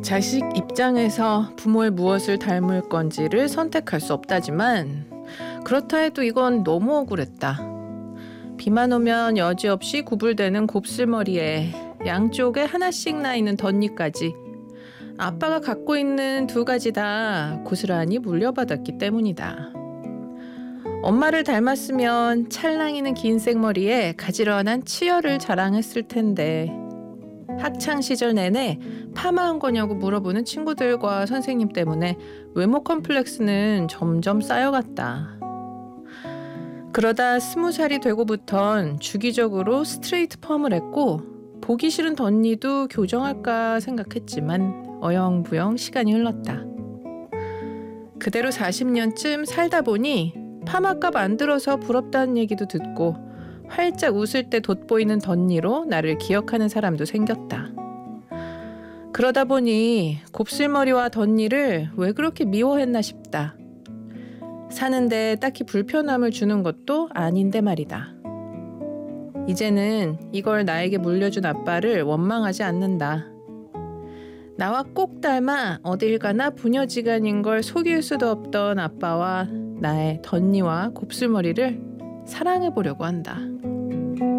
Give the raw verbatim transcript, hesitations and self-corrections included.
자식 입장에서 부모의 무엇을 닮을 건지를 선택할 수 없다지만 그렇다 해도 이건 너무 억울했다. 비만 오면 여지없이 구불대는 곱슬머리에 양쪽에 하나씩 나 있는 덧니까지 아빠가 갖고 있는 두 가지 다 고스란히 물려받았기 때문이다. 엄마를 닮았으면 찰랑이는 긴 생머리에 가지런한 치열을 자랑했을 텐데 학창시절 내내 파마한 거냐고 물어보는 친구들과 선생님 때문에 외모 컴플렉스는 점점 쌓여갔다. 그러다 스무 살이 되고부턴 주기적으로 스트레이트 펌을 했고 보기 싫은 덧니도 교정할까 생각했지만 어영부영 시간이 흘렀다. 그대로 사십 년쯤 살다 보니 파마값 안 들어서 부럽다는 얘기도 듣고 활짝 웃을 때 돋보이는 덧니로 나를 기억하는 사람도 생겼다. 그러다 보니 곱슬머리와 덧니를 왜 그렇게 미워했나 싶다. 사는데 딱히 불편함을 주는 것도 아닌데 말이다. 이제는 이걸 나에게 물려준 아빠를 원망하지 않는다. 나와 꼭 닮아 어딜 가나 부녀지간인 걸 속일 수도 없던 아빠와 나의 덧니와 곱슬머리를 사랑해보려고 한다.